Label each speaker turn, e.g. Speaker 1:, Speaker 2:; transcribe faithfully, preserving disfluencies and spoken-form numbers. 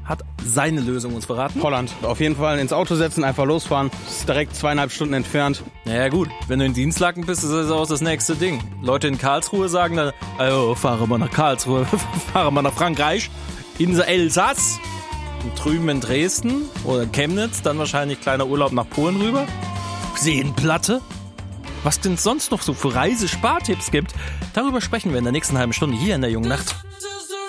Speaker 1: hat seine Lösung uns verraten.
Speaker 2: Holland. Auf jeden Fall ins Auto setzen, einfach losfahren. Ist direkt zweieinhalb Stunden entfernt.
Speaker 1: Naja gut, wenn du in Dienstlaken bist, ist das auch das nächste Ding. Leute in Karlsruhe sagen dann, also, fahre mal nach Karlsruhe, fahre mal nach Frankreich, Insel Elsass. Und drüben in Dresden oder Chemnitz, dann wahrscheinlich kleiner Urlaub nach Polen rüber. Seenplatte. Was denn sonst noch so für Reisespartipps gibt, darüber sprechen wir in der nächsten halben Stunde hier in der Jungen Nacht.